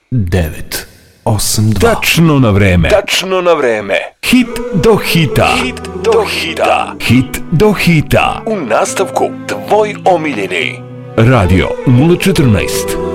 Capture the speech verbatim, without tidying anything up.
devet osam dva. Tačno na vreme. Tačno na vreme. Hit do hita. Hit do hita. Hit do hita. U nastavku tvoj omiljeni Radio nula četrnaest.